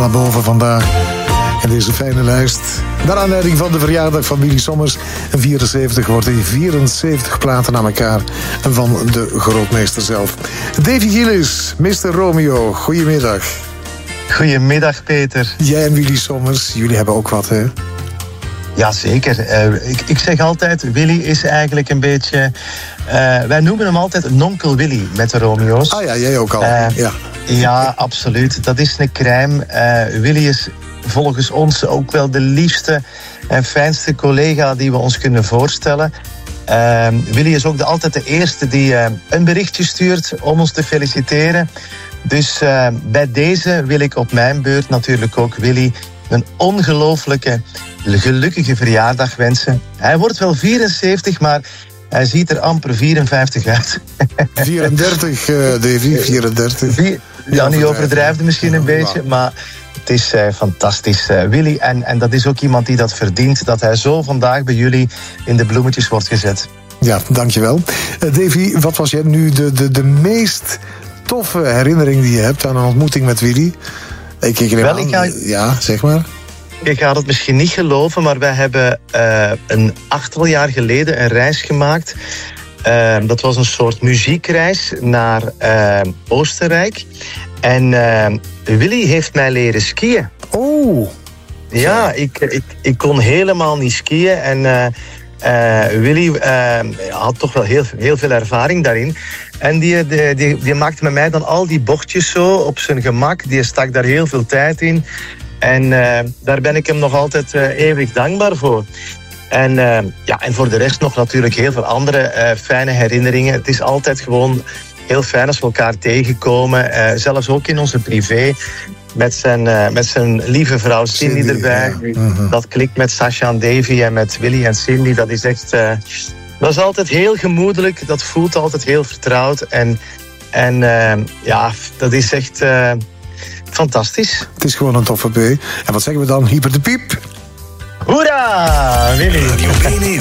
naar boven vandaag. En deze fijne lijst, naar aanleiding van de verjaardag van Willy Sommers. En 74 wordt hij 74 platen aan elkaar. En van de grootmeester zelf. Davy Gillis, Mr. Romeo, goedemiddag. Goedemiddag, Peter. Jij en Willy Sommers, jullie hebben ook wat, hè? Jazeker. Ik zeg altijd, Willy is eigenlijk een beetje... wij noemen hem altijd Nonkel Willy met de Romeo's. Ah ja, jij ook al. Ja. Ja, absoluut. Dat is een crème. Willy is volgens ons ook wel de liefste en fijnste collega die we ons kunnen voorstellen. Willy is ook altijd de eerste die een berichtje stuurt om ons te feliciteren. Dus bij deze wil ik op mijn beurt natuurlijk ook Willy een ongelooflijke, gelukkige verjaardag wensen. Hij wordt wel 74, maar hij ziet er amper 54 uit. 34, Davy, 34. Ja, nu overdrijft misschien een beetje, maar het is fantastisch. Willy, en dat is ook iemand die dat verdient, dat hij zo vandaag bij jullie in de bloemetjes wordt gezet. Ja, dankjewel. Davy, wat was jij nu de meest toffe herinnering die je hebt aan een ontmoeting met Willy? Ja, zeg maar. Je gaat het misschien niet geloven, maar wij hebben een 8 jaar geleden een reis gemaakt. Dat was een soort muziekreis naar Oostenrijk. En Willy heeft mij leren skiën. Oh! Ja, ik kon helemaal niet skiën. En Willy had toch wel heel veel ervaring daarin. En die maakte met mij dan al die bochtjes zo op zijn gemak. Die stak daar heel veel tijd in. En daar ben ik hem nog altijd eeuwig dankbaar voor. En voor de rest nog natuurlijk heel veel andere fijne herinneringen. Het is altijd gewoon heel fijn als we elkaar tegenkomen. Zelfs ook in onze privé. Met zijn lieve vrouw Cindy erbij. Ja. Dat klikt met Sasha en Davy en met Willy en Cindy. Dat is echt... dat is altijd heel gemoedelijk. Dat voelt altijd heel vertrouwd. En dat is echt fantastisch. Het is gewoon een toffe B. En wat zeggen we dan? Hyper de piep. Hoera, Willy!